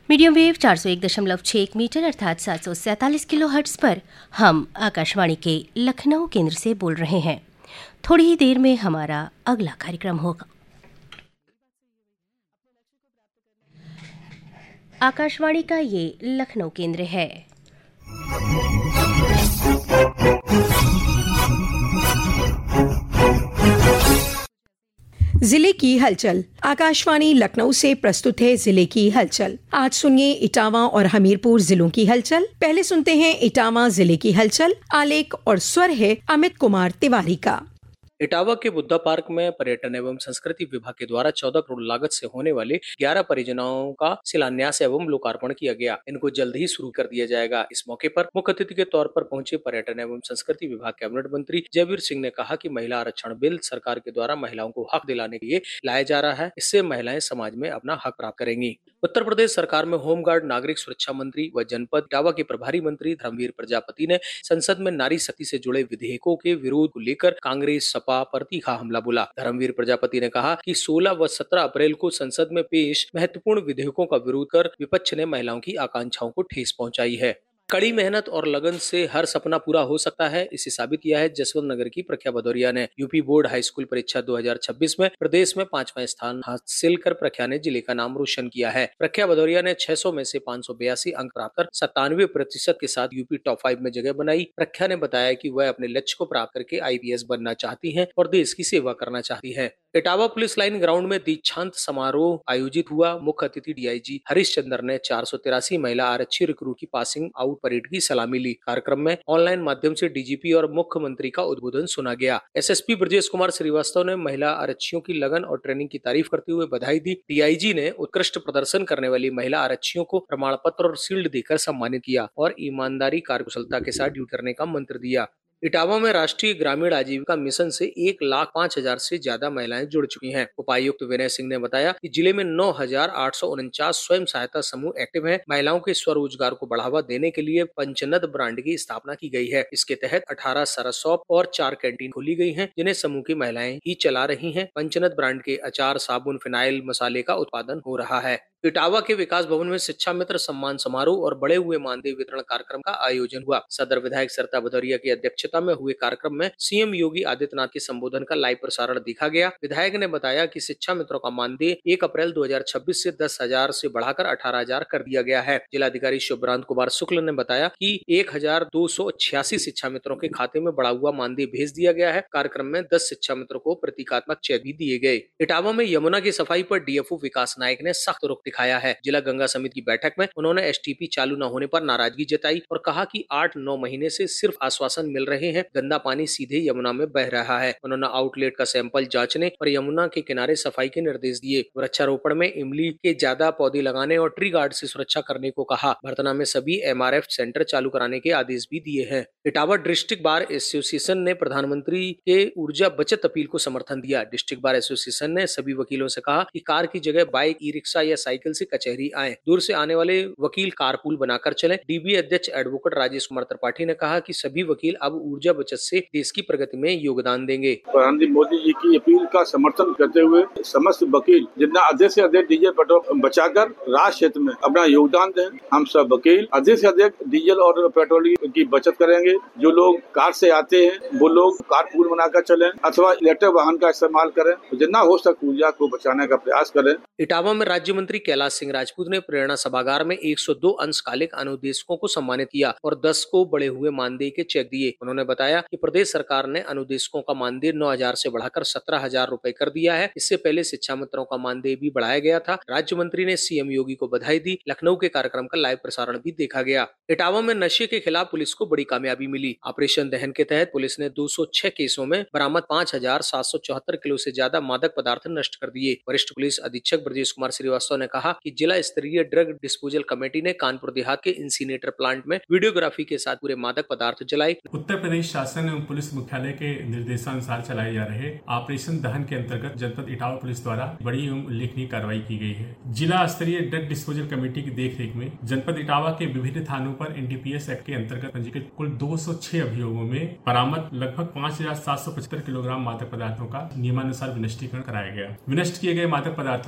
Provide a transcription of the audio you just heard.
Medium wave 401.6 metre अर्थात 747 kilohertz पर हम आकाशवाणी के लखनऊ केंद्र से बोल रहे हैं। थोड़ी ही देर में हमारा अगला कार्यक्रम होगा। आकाशवाणी का ये लखनऊ केंद्र है। जिले की हलचल। आकाशवाणी लखनऊ से प्रस्तुत है जिले की हलचल। आज सुनिए इटावा और हमीरपुर जिलों की हलचल। पहले सुनते हैं इटावा जिले की हलचल। आलेख और स्वर है अमित कुमार तिवारी का। इटावा के बुद्धा पार्क में पर्यटन एवं संस्कृति विभाग के द्वारा 14 करोड़ लागत से होने वाले 11 परियोजनाओं का शिलान्यास एवं लोकार्पण किया गया। इनको जल्द ही शुरू कर दिया जाएगा। इस मौके पर मुख्य अतिथि के तौर पर पहुंचे पर्यटन एवं संस्कृति विभाग कैबिनेट मंत्री जयवीर सिंह ने कहा कि महिला आरक्षण बिल सरकार के द्वारा महिलाओं को हक दिलाने के लिए लाया जा रहा है। इससे महिलाएं समाज में अपना हक प्राप्त करेंगी। उत्तर प्रदेश सरकार में होमगार्ड, नागरिक सुरक्षा मंत्री व जनपद इटावा के प्रभारी मंत्री धर्मवीर प्रजापति ने संसद में नारी शक्ति से जुड़े विधेयकों के विरोध को लेकर कांग्रेस सपा पर तीखा हमला बोला। धर्मवीर प्रजापति ने कहा कि 16 व 17 अप्रैल को संसद में पेश महत्वपूर्ण विधेयकों का विरोध कर विपक्ष ने महिलाओं की आकांक्षाओं को ठेस पहुंचाई है। कड़ी मेहनत और लगन से हर सपना पूरा हो सकता है, इसे साबित किया है जसवंत नगर की प्रख्या भदौरिया ने। यूपी बोर्ड हाई स्कूल परीक्षा 2026 में प्रदेश में 5वां स्थान हासिल कर प्रख्या ने जिले का नाम रोशन किया है। प्रख्या भदौरिया ने 600 में से 582 अंक प्राप्त कर 97% के साथ यूपी टॉप 5 में जगह बनाई। प्रख्या ने बताया कि वह अपने लक्ष्य को प्राप्त करके IPS बनना चाहती है और देश की सेवा करना चाहती है। इटावा पुलिस लाइन ग्राउंड में दीक्षांत समारोह आयोजित हुआ। मुख्य अतिथि DIG हरीश चंद्र ने 483 महिला आरक्षी रिक्रूट की पासिंग आउट परेड की सलामी ली। कार्यक्रम में ऑनलाइन माध्यम से DGP और मुख्यमंत्री का उद्बोधन सुना गया। SSP ब्रजेश कुमार श्रीवास्तव ने महिला आरक्षियों की लगन और ट्रेनिंग की तारीफ करते हुए बधाई दी। DIG ने उत्कृष्ट प्रदर्शन करने वाली महिला आरक्षियों को प्रमाण पत्र और शील्ड देकर सम्मानित किया और ईमानदारी, कार्यकुशलता के साथ ड्यूटी करने का मंत्र दिया। इटावा में राष्ट्रीय ग्रामीण आजीविका मिशन से 1,05,000 से ज्यादा महिलाएं जुड़ चुकी हैं। उपायुक्त विनय सिंह ने बताया कि जिले में 9,849 स्वयं सहायता समूह एक्टिव हैं। महिलाओं के स्वरोजगार को बढ़ावा देने के लिए पंचनद ब्रांड की स्थापना की गई है। इसके तहत 18 सरस शॉप और 4 कैंटीन खोली गई हैं, जिन्हें समूह की महिलाएं ही चला रही हैं। पंचनद ब्रांड के अचार, साबुन, फिनाइल, मसाले का उत्पादन हो रहा है। इटावा के विकास भवन में शिक्षा मित्र सम्मान समारोह और बढ़े हुए मानदेय वितरण कार्यक्रम का आयोजन हुआ। सदर विधायक सरिता भदौरिया की अध्यक्षता में हुए कार्यक्रम में CM योगी आदित्यनाथ के संबोधन का लाइव प्रसारण देखा गया। विधायक ने बताया कि शिक्षा मित्रों का मानदेय 1 अप्रैल 2026 से 10,000 से बढ़ाकर 18,000 कर दिया गया है। जिलाधिकारी शुभ्रांत कुमार शुक्ल ने बताया कि 1,286 शिक्षा मित्रों के खाते में बढ़ा हुआ मानदेय भेज दिया गया है। कार्यक्रम में 10 शिक्षा मित्रों को प्रतीकात्मक चेक भी दिए गए। इटावा में यमुना की सफाई पर DFO विकास नायक ने सख्त रुख दिखाया है। जिला गंगा समिति की बैठक में उन्होंने STP चालू न होने पर नाराजगी जताई और कहा कि 8-9 महीने से सिर्फ आश्वासन मिल रहे हैं, गंदा पानी सीधे यमुना में बह रहा है। उन्होंने आउटलेट का सैंपल जांचने और यमुना के किनारे सफाई के निर्देश दिए। वृक्षारोपण में इमली के ज्यादा पौधे लगाने और ट्री गार्ड से सुरक्षा करने को कहा। भरतना में सभी MRF सेंटर चालू कराने के आदेश भी दिए हैं। इटावा डिस्ट्रिक्ट बार एसोसिएशन ने प्रधानमंत्री के ऊर्जा बचत अपील को समर्थन दिया। डिस्ट्रिक्ट बार एसोसिएशन ने सभी वकीलों से कहा कि कार की जगह बाइक, ई-रिक्शा या साइकिल से कचहरी आए। दूर से आने वाले वकील कारपूल बनाकर चलें। DB अध्यक्ष एडवोकेट राजेश कुमार त्रिपाठी ने कहा कि सभी वकील अब ऊर्जा बचत से देश की प्रगति में योगदान देंगे। प्रधानमंत्री मोदी जी की अपील का समर्थन करते हुए समस्त वकील जितना अधिक से अधिक डीजल पेट्रोल बचाकर राज क्षेत्र में अपना योगदान दें। हम सब वकील अधिक से अधिक डीजल और पेट्रोल की बचत करेंगे। जो लोग कार से आते हैं वो लोग कारपूल बनाकर चलें अथवा इलेक्ट्रिक वाहन का इस्तेमाल करें। जितना हो सके ऊर्जा को बचाने का प्रयास करें। इटावा में राज्य मंत्री कैलाश सिंह राजपूत ने प्रेरणा सभागार में 102 अंशकालिक अनुदेशकों को सम्मानित किया और 10 को बढ़े हुए मानदेय के चेक दिए। उन्होंने बताया कि प्रदेश सरकार ने अनुदेशकों का मानदेय 9,000 से बढ़ाकर 17,000 रुपए कर दिया है। इससे पहले शिक्षा मित्रों का मानदेय भी बढ़ाया गया था। राज्य मंत्री ने CM योगी को बधाई दी। लखनऊ के कार्यक्रम का लाइव प्रसारण भी देखा गया। इटावा में नशे के खिलाफ पुलिस को बड़ी कामयाबी मिली। ऑपरेशन दहन के तहत पुलिस ने 206 केसों में बरामद 5,774 किलो से ज्यादा मादक पदार्थ नष्ट कर दिए। वरिष्ठ पुलिस अधीक्षक ब्रजेश कुमार श्रीवास्तव ने कहा कि जिला स्तरीय ड्रग डिस्पोजल कमेटी ने कानपुर देहात के इंसीनेटर प्लांट में वीडियोग्राफी के साथ पूरे मादक पदार्थ जलाए। उत्तर प्रदेश शासन एवं पुलिस मुख्यालय के निर्देशानुसार चलाए जा रहे ऑपरेशन दहन के अंतर्गत जनपद इटावा पुलिस द्वारा बड़ी एवं उल्लेखनीय कार्रवाई की गई है। जिला स्तरीय ड्रग डिस्पोजल कमेटी की देखरेख में जनपद इटावा के विभिन्न थानों पर NDPS एक्ट के अंतर्गत पंजीकृत कुल 206 अभियोगों में बरामद लगभग 5,775 किलोग्राम मादक पदार्थों का नियमानुसार विनष्टीकरण कराया गया। विनष्ट किए गए मादक पदार्थों